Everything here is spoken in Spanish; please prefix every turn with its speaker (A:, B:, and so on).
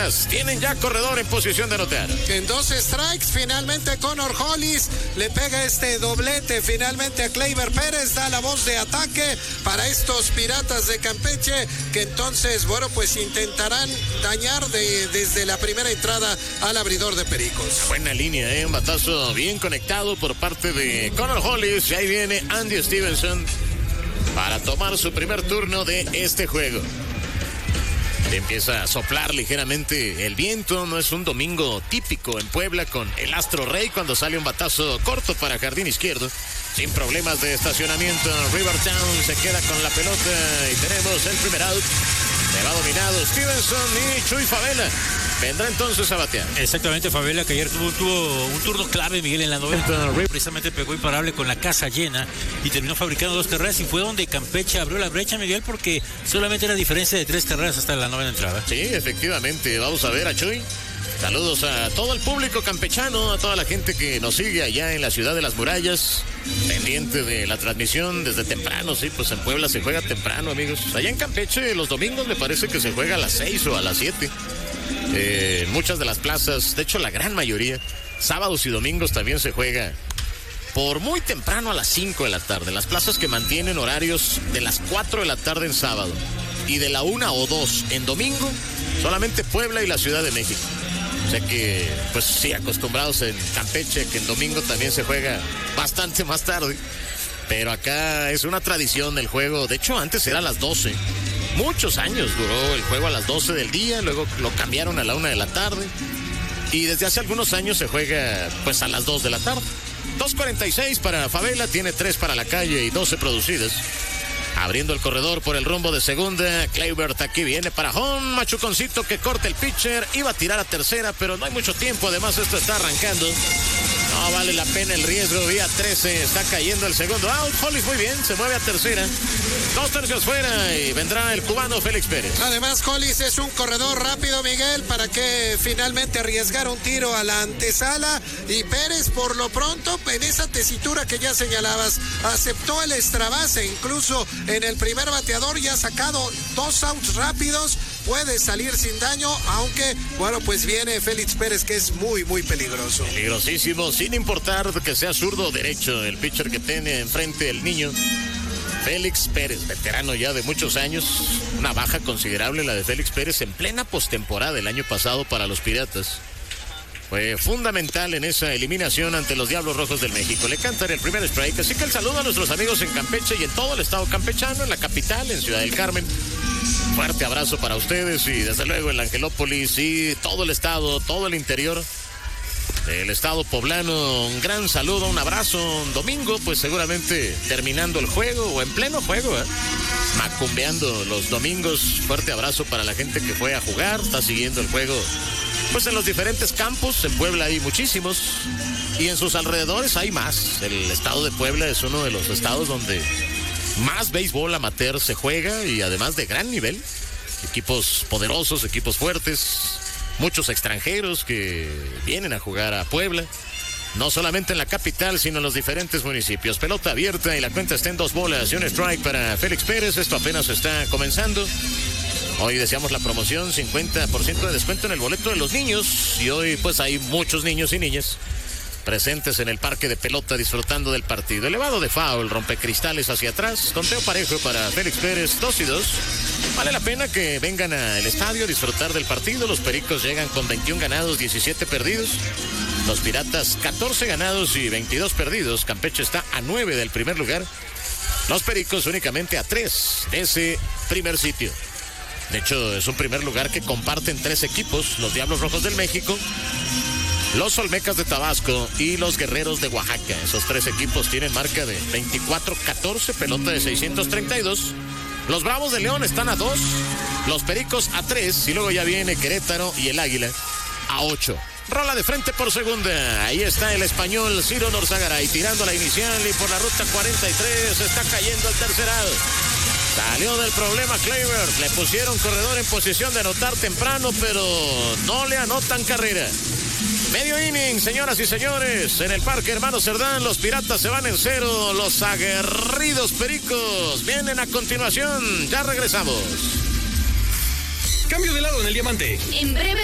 A: Piratas tienen ya corredor en posición de anotar.
B: En 2 strikes, finalmente Connor Hollis le pega este doblete finalmente a Gleyber Pérez, da la voz de ataque para estos Piratas de Campeche, que entonces, bueno, pues intentarán dañar desde la primera entrada al abridor de Pericos.
A: Buena línea, un batazo bien conectado por parte de Connor Hollis, y ahí viene Andy Stevenson para tomar su primer turno de este juego. Empieza a soplar ligeramente el viento, no es un domingo típico en Puebla con el Astro Rey cuando sale un batazo corto para jardín izquierdo. Sin problemas de estacionamiento, Rivertown se queda con la pelota y tenemos el primer out. Se va dominado Stevenson y Chuy Favela vendrá entonces a batear.
C: Exactamente, Favela, que ayer tuvo un turno clave, Miguel, en la novena. Precisamente pegó imparable con la casa llena y terminó fabricando 2 carreras, y fue donde Campeche abrió la brecha, Miguel, porque solamente era diferencia de 3 carreras hasta la novena entrada.
A: Sí, efectivamente, vamos a ver a Chuy. Saludos a todo el público campechano, a toda la gente que nos sigue allá en la ciudad de las murallas, pendiente de la transmisión desde temprano. Sí, pues en Puebla se juega temprano, amigos. Allá en Campeche los domingos me parece que se juega a las 6 o a las 7. Muchas de las plazas, de hecho la gran mayoría, sábados y domingos también se juega por muy temprano a las 5 de la tarde. Las plazas que mantienen horarios de las 4 de la tarde en sábado y de la 1 o 2 en domingo, solamente Puebla y la Ciudad de México. O sea que, pues sí, acostumbrados en Campeche, que en domingo también se juega bastante más tarde. Pero acá es una tradición el juego. De hecho, antes era a las 12. Muchos años duró el juego a las 12 del día, luego lo cambiaron a la 1 de la tarde. Y desde hace algunos años se juega, pues, a las 2 de la tarde. 2.46 para Favela, tiene 3 para la calle y 12 producidas. Abriendo el corredor por el rumbo de segunda, Kleibert aquí viene para home, Machuconcito que corta el pitcher, iba a tirar a tercera, pero no hay mucho tiempo, además esto está arrancando. No vale la pena el riesgo, vía 13, está cayendo el segundo out. Hollis muy bien, se mueve a tercera. 2 tercios fuera y vendrá el cubano Félix Pérez.
B: Además, Hollis es un corredor rápido, Miguel, para que finalmente arriesgara un tiro a la antesala. Y Pérez, por lo pronto, en esa tesitura que ya señalabas, aceptó el extra base. Incluso en el primer bateador ya ha sacado 2 outs rápidos. Puede salir sin daño, aunque, bueno, pues viene Félix Pérez, que es muy, muy peligroso.
A: Peligrosísimo, sin importar que sea zurdo o derecho, el pitcher que tiene enfrente el niño. Félix Pérez, veterano ya de muchos años, una baja considerable la de Félix Pérez en plena postemporada el año pasado para los Piratas. Fue fundamental en esa eliminación ante los Diablos Rojos del México. Le cantan el primer strike, así que el saludo a nuestros amigos en Campeche y en todo el estado campechano, en la capital, en Ciudad del Carmen. Fuerte abrazo para ustedes y desde luego en la Angelópolis y todo el estado, todo el interior del estado poblano. Un gran saludo, un abrazo. Un domingo, pues seguramente terminando el juego o en pleno juego, macumbeando los domingos. Fuerte abrazo para la gente que fue a jugar, está siguiendo el juego. Pues en los diferentes campos, en Puebla hay muchísimos y en sus alrededores hay más. El estado de Puebla es uno de los estados donde más béisbol amateur se juega y además de gran nivel. Equipos poderosos, equipos fuertes, muchos extranjeros que vienen a jugar a Puebla. No solamente en la capital, sino en los diferentes municipios. Pelota abierta y la cuenta está en 2 bolas y un strike para Félix Pérez. Esto apenas está comenzando. Hoy deseamos la promoción, 50% de descuento en el boleto de los niños. Y hoy pues hay muchos niños y niñas presentes en el parque de pelota disfrutando del partido. Elevado de foul, rompecristales hacia atrás, conteo parejo para Félix Pérez, 2-2. Vale la pena que vengan al estadio a disfrutar del partido. Los Pericos llegan con 21 ganados, 17 perdidos. Los Piratas 14 ganados y 22 perdidos. Campeche está a 9 del primer lugar. Los Pericos únicamente a 3 de ese primer sitio. De hecho, es un primer lugar que comparten 3 equipos, los Diablos Rojos del México, los Olmecas de Tabasco y los Guerreros de Oaxaca. Esos 3 equipos tienen marca de 24-14, pelota de 632. Los Bravos de León están a 2, los Pericos a 3 y luego ya viene Querétaro y el Águila a 8. Rola de frente por segunda. Ahí está el español Ciro Norzagaray tirando la inicial y por la ruta 43 está cayendo el tercer out. Salió del problema Kleibert, le pusieron corredor en posición de anotar temprano, pero no le anotan carrera. Medio inning, señoras y señores, en el Parque Hermano Cerdán, los Piratas se van en 0, los aguerridos Pericos vienen a continuación, ya regresamos.
D: Cambio de lado en el diamante.
E: En breve